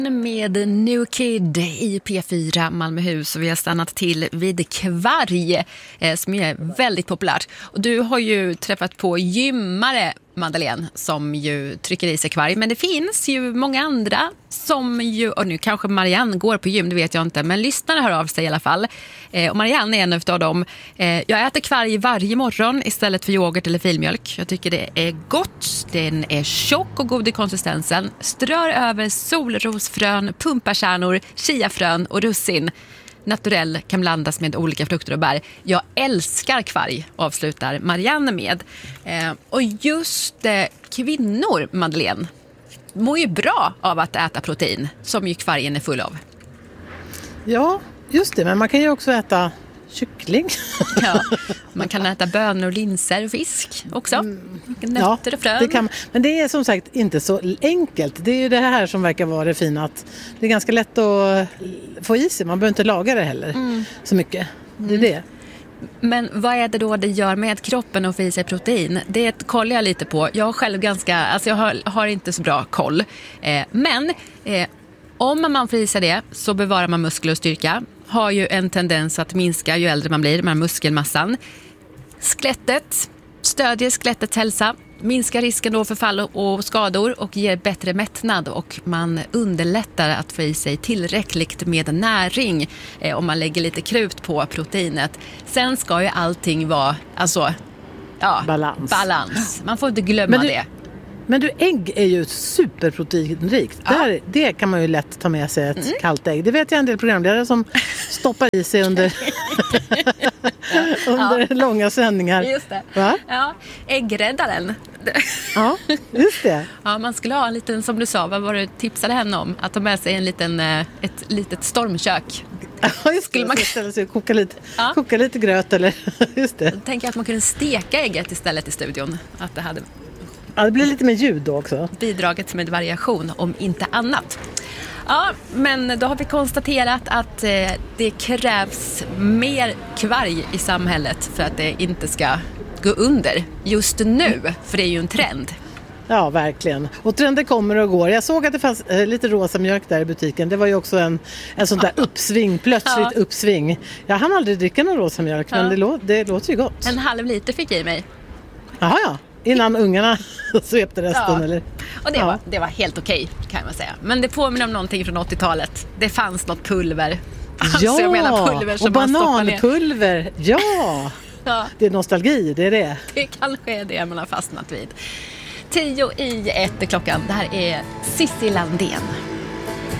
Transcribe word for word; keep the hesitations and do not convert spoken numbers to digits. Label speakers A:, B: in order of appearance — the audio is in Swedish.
A: Med New Kid i P fyra Malmöhus, och vi har stannat till vid kvarg eh, som är väldigt populärt. Och du har ju träffat på gymmare, Madeleine, som ju trycker i sig kvarg. Men det finns ju många andra som ju, och nu kanske Marianne går på gym, det vet jag inte, men lyssnare hör av sig i alla fall. Eh, och Marianne är en av dem. Eh, jag äter kvarg varje morgon istället för yoghurt eller filmjölk. Jag tycker det är gott, den är tjock och god i konsistensen. Strör över solrosfrön, pumpakärnor, chiafrön och russin. Naturell kan blandas med olika frukter och bär. Jag älskar kvarg, avslutar Marianne med. Eh, och just eh, kvinnor, Madeleine, mår ju bra av att äta protein, som ju kvargen är full av.
B: Ja, just det. Men man kan ju också äta kyckling.
A: Ja, man kan äta bönor, och linser och fisk också. Mm. Nötter
B: ja,
A: och frön.
B: Det kan, men det är som sagt inte så enkelt. Det är ju det här som verkar vara det fina. Att det är ganska lätt att få i sig. Man behöver inte laga det heller mm. så mycket. Det är mm. det.
A: Men vad är det då det gör med kroppen att få i sig protein? Det kollar jag lite på. Jag har själv ganska, alltså jag har, har inte så bra koll. Eh, men eh, om man får i sig det så bevarar man muskler och styrka. Har ju en tendens att minska ju äldre man blir med muskelmassan. Skelettet stödjer skelettets hälsa, minskar risken då för fall och skador och ger bättre mättnad, och man underlättar att få i sig tillräckligt med näring eh, om man lägger lite krut på proteinet. Sen ska ju allting vara alltså, ja,
B: balans.
A: balans. Man får inte glömma
B: du,
A: det.
B: Men du, ägg är ju superproteinrikt. Ja. Där, det kan man ju lätt ta med sig ett mm. kallt ägg. Det vet jag en del programledare som stoppar i sig under, under ja. långa sändningar.
A: Just det.
B: Va?
A: Ja, äggräddaren.
B: Ja, just det.
A: Ja, man skulle ha en liten, som du sa, vad var det tipsade henne om? Att ta med sig en liten, ett litet stormkök.
B: Ja, just det. Man ställa sig och koka lite, ja. koka lite gröt eller just det.
A: Jag tänker att man kunde steka ägget istället i studion. Att det hade...
B: Ja, det blir lite med ljud då också.
A: Bidraget med variation, om inte annat. Ja, men då har vi konstaterat att eh, det krävs mer kvarg i samhället för att det inte ska gå under just nu. För det är ju en trend.
B: Ja, verkligen. Och trenden kommer och går. Jag såg att det fanns eh, lite rosa mjölk där i butiken. Det var ju också en, en sån där uppsving, plötsligt ja. uppsving. Jag hann aldrig dricka någon rosa mjölk, ja. men det, lå- det låter ju gott.
A: En halv liter fick i mig.
B: Jaha, ja. Innan ungarna svepte resten,
A: ja.
B: eller?
A: Och det, ja. var, det var helt okej, kan man säga. Men det påminner om någonting från åttiotalet. Det fanns något pulver. Alltså,
B: ja,
A: jag menar pulver som
B: och bananpulver. Ja, ja, det är nostalgi, det är det.
A: Det kanske är det man har fastnat vid. Tio i ett klockan. Det här är Cissi Landén.